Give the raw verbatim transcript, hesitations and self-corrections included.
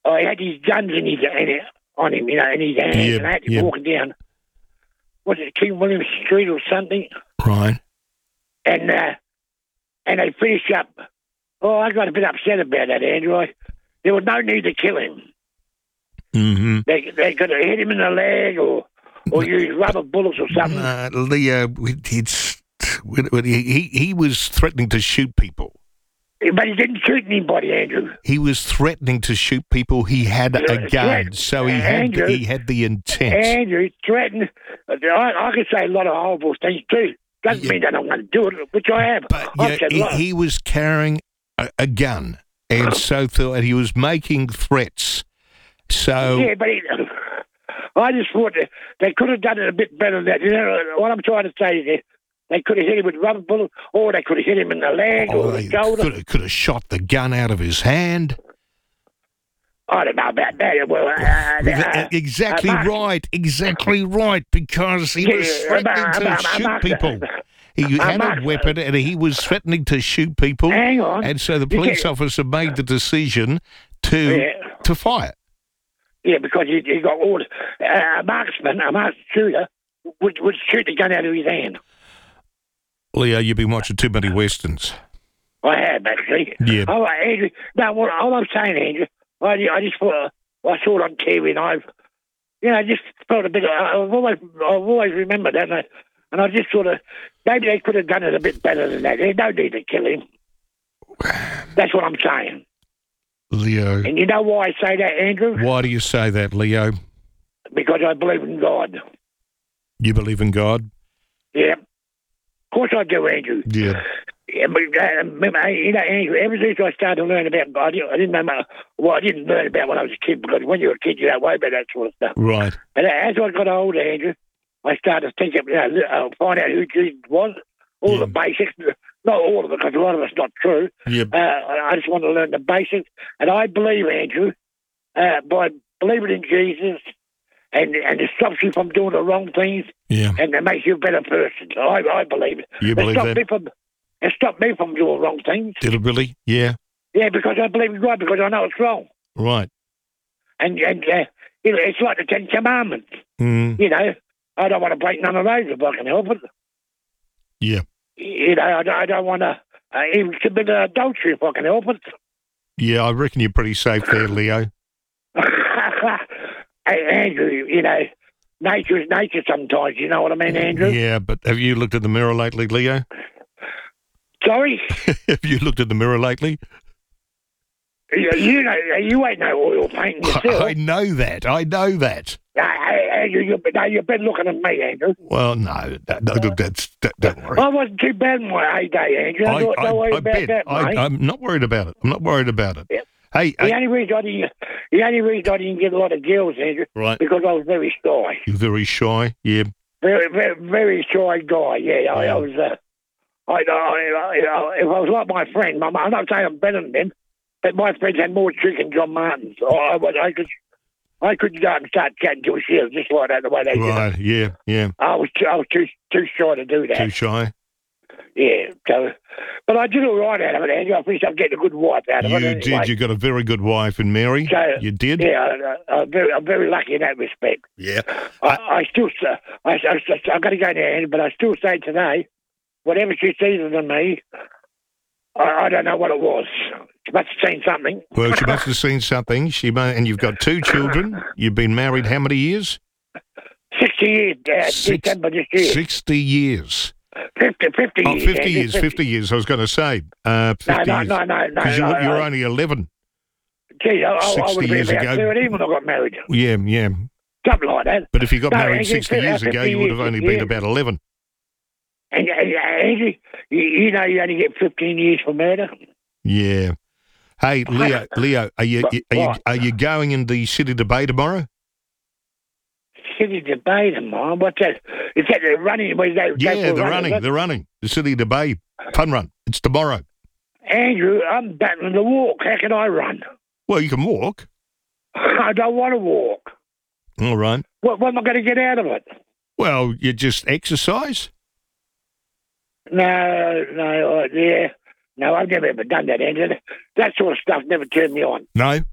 I had his guns in his, in it, on him, you know, in his hands, Yep, and I had to yep. walk down, was it King William Street or something? Right. And uh, and they finished up. Oh, I got a bit upset about that, Andrew. I, there was no need to kill him. Mm-hmm. They they could have hit him in the leg or or used rubber bullets or something. Uh, Leo, it's, he, he, he was threatening to shoot people. But he didn't shoot anybody, Andrew. He was threatening to shoot people. He had a Uh, gun, threat- so he had Andrew, he had the intent. Andrew threatened. I, I could say a lot of horrible things too. Doesn't Yeah. mean that I'm going to do it, which I have. But I've yeah, said a he, lot. he was carrying a, a gun, and so thought he was making threats. So Yeah, but he, I just thought that they could have done it a bit better than that. You know what I'm trying to say is that they could have hit him with rubber bullets, or they could have hit him in the leg oh, or they the shoulder. could have, could have shot the gun out of his hand. I don't know about that. Well, uh, uh, exactly uh, Mark- right, exactly right, because he was Yeah, threatening about- to about- shoot about- people. He uh, had a Mark- weapon and he was threatening to shoot people. Hang on. And so the You police can't- officer made the decision to Yeah. to fire. Yeah, because he, he got ordered. Uh, a marksman, a marksman shooter, would, would shoot the gun out of his hand. Leo, you've been watching too many westerns. I have, actually. Yeah. Oh, Andrew, no, what, all I'm saying, Andrew, I, I just thought, I saw it on T V and I've, you know, I just felt a bit, I've always, I've always remembered that, and I, and I just sort of, maybe they could have done it a bit better than that. There's no need to kill him. That's what I'm saying. Leo, And you know why I say that, Andrew? why do you say that, Leo? Because I believe in God. You believe in God? Yeah. Of course I do, Andrew. Yeah. Yeah, but, uh, remember, you know, Andrew, ever since I started to learn about God, I didn't know, well, I didn't learn about when I was a kid, because when you're a kid, you don't worry about that sort of stuff. Right. But as I got older, Andrew, I started to think, you know, uh, find out who Jesus was, all Yeah. the basics, not all of it, because a lot of it's not true. Yeah. Uh, I just want to learn the basics. And I believe, Andrew, uh, by believing in Jesus, and, and it stops you from doing the wrong things, Yeah. and it makes you a better person. So I, I believe it. You It believe stopped that? Me from, it stopped me from doing wrong things. Did it really? Yeah. Yeah, because I believe in God, because I know it's wrong. Right. And, and uh, you know, it's like the Ten Commandments. Mm. You know, I don't want to break none of those if I can help it. Yeah. You know, I don't, I don't want to uh, even commit adultery if I can help it. Yeah, I reckon you're pretty safe there, Leo. Hey, Andrew, you know, nature is nature sometimes, you know what I mean, Andrew? Yeah, but have you looked at the mirror lately, Leo? Sorry? Have you looked at the mirror lately? you, you know, you ain't no oil painting yourself. I know that. I know that. Uh, hey, Andrew, you, no, you've been looking at me, Andrew. Well, no, that, no that's, that, don't worry. I wasn't too bad in my heyday, Andrew. I, I, don't, don't worry I, I about bet. that, I, mate. I'm not worried about it. I'm not worried about it. Yep. Hey, The hey, only reason I didn't, the only reason I didn't get a lot of girls, Andrew, right. because I was very shy, You're very shy. Yeah. very, very, very shy guy. Yeah, I, I was. Uh, I, I, I, if I was like my friend, my, I'm not saying I'm better than them, but my friends had more trick than John Martin's. I, I, I could, I could go and start chatting to a shield just like that, the way they did. Right. Yeah. Yeah. I was, too, I was too, too shy to do that. Too shy. Yeah. So, but I did all right out of it, Andrew. I finished up getting a good wife out of You it. Anyway. did. You got a very good wife in Mary. So, you did. Yeah, I, I'm very, I'm very lucky in that respect. Yeah. I, I still, I, I, I, I've got to go there, but I still say today, whatever she sees in me, I, I don't know what it was. She must have seen something. Well, she must have seen something. She may, and you've got two children. You've been married how many years? Sixty years, uh, Six- December this year. Sixty years. Fifty, fifty Oh, years. fifty Andrew, years. Fifty years. I was going to say. Uh, No, fifty no, years. no, no, no. Because you're, no, you're no. only eleven. Gee, I, I, I sixty would have years been about ago. thirteen when I got married. Yeah, yeah. Something like that. But if you got No, married Andrew, sixty years fifty ago, you would have years, only been yeah. about eleven. And, uh, Andrew, you, you know you only get fifteen years for murder. Yeah. Hey, Leo, Leo, are you What? are you What? are you going in the city debate tomorrow? City debate, man. What's that? Is that the running? Where they go Yeah, for they're a run, running. is it? They're running. The city debate fun run. It's tomorrow. Andrew, I'm battling to walk. How can I run? Well, you can walk. I don't want to walk. All right. What, what am I going to get out of it? Well, you just exercise. No, no, uh, yeah. No, I've never ever done that, Andrew. That sort of stuff never turned me on. No.